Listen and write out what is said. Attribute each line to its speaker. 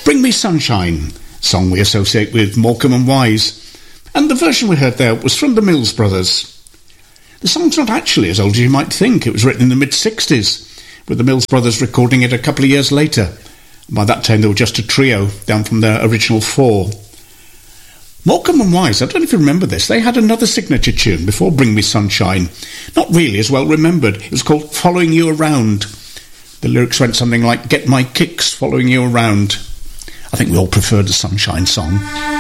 Speaker 1: Bring Me Sunshine, song we associate with Morecambe and Wise. And the version we heard there was from the Mills Brothers. The song's not actually as old as you might think. It was written in the mid-60s, with the Mills Brothers recording it a couple of years later. By that time, they were just a trio, down from their original four. Morecambe and Wise, I don't know if you remember this, they had another signature tune before Bring Me Sunshine. Not really as well remembered. It was called Following You Around. The lyrics went something like, get my kicks following you around. I think we all preferred the Sunshine song.